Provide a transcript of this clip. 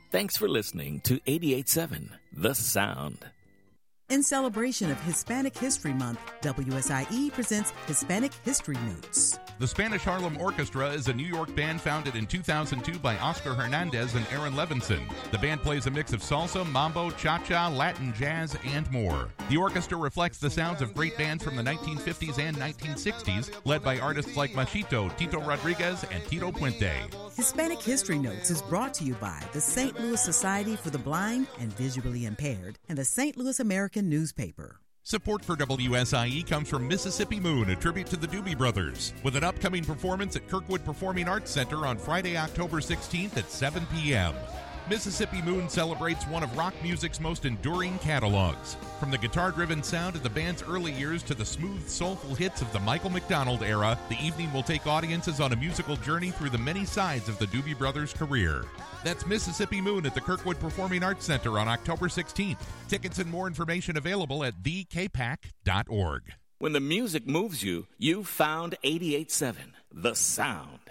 Thanks for listening to 88.7 The Sound. In celebration of Hispanic History Month, WSIE presents Hispanic History Notes. The Spanish Harlem Orchestra is a New York band founded in 2002 by Oscar Hernandez and Aaron Levinson. The band plays a mix of salsa, mambo, cha-cha, Latin jazz, and more. The orchestra reflects the sounds of great bands from the 1950s and 1960s, led by artists like Machito, Tito Rodriguez, and Tito Puente. Hispanic History Notes is brought to you by the St. Louis Society for the Blind and Visually Impaired and the St. Louis American Newspaper. Support for WSIE comes from Mississippi Moon, a tribute to the Doobie Brothers, with an upcoming performance at Kirkwood Performing Arts Center on Friday, October 16th at 7 p.m. Mississippi Moon celebrates one of rock music's most enduring catalogs. From the guitar-driven sound of the band's early years to the smooth, soulful hits of the Michael McDonald era, the evening will take audiences on a musical journey through the many sides of the Doobie Brothers' career. That's Mississippi Moon at the Kirkwood Performing Arts Center on October 16th. Tickets and more information available at thekpac.org. When the music moves you, you found 88.7 The Sound.